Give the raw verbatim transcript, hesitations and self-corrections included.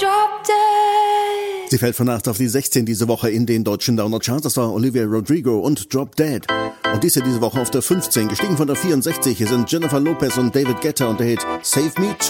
Drop Dead. Sie fällt von acht auf die sechzehn diese Woche in den deutschen Download-Charts. Das war Olivia Rodrigo und Drop Dead. Und dies hier diese Woche auf der fünfzehn, gestiegen von der vierundsechzig. Hier sind Jennifer Lopez und David Guetta und der Hit Save Me